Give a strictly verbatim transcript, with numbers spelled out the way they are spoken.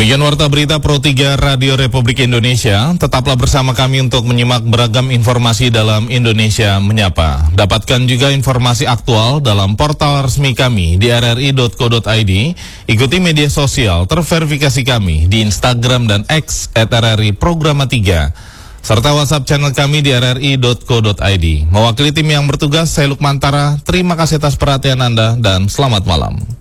Demikian Warta Berita Pro tiga Radio Republik Indonesia. Tetaplah bersama kami untuk menyimak beragam informasi dalam Indonesia Menyapa. Dapatkan juga informasi aktual dalam portal resmi kami di r r i dot co dot i d. Ikuti media sosial terverifikasi kami di Instagram dan X at r r i programa tiga. Serta WhatsApp channel kami di r r i dot co dot i d. Mewakili tim yang bertugas, saya Lukman Tara. Terima kasih atas perhatian Anda dan selamat malam.